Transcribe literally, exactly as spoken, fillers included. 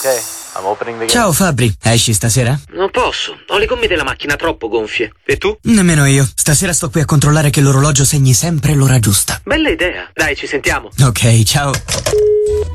Ok, I'm opening the gate. Ciao Fabri, esci stasera? Non posso, ho le gomme della macchina troppo gonfie. E tu? Nemmeno io. Stasera sto qui a controllare che l'orologio segni sempre l'ora giusta. Bella idea. Dai, ci sentiamo. Ok, ciao.